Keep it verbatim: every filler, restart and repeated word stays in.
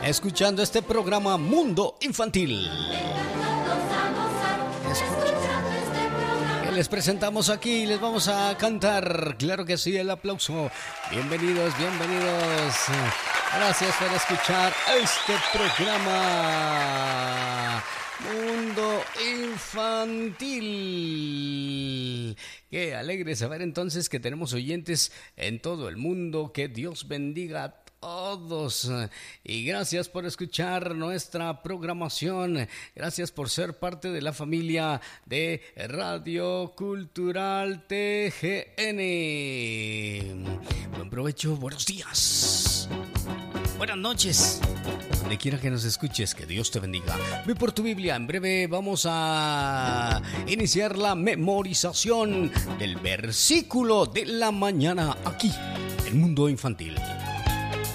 escuchando este programa Mundo Infantil. Les presentamos aquí, les vamos a cantar, claro que sí, el aplauso. Bienvenidos, bienvenidos. Gracias por escuchar este programa Mundo Infantil. Qué alegre saber entonces que tenemos oyentes en todo el mundo. Que Dios bendiga a todos y gracias por escuchar nuestra programación. Gracias por ser parte de la familia de Radio Cultural T G N. Buen provecho, buenos días, buenas noches, donde quiera que nos escuches, que Dios te bendiga. Ve por tu Biblia, en breve vamos a iniciar la memorización del versículo de la mañana aquí en Mundo Infantil.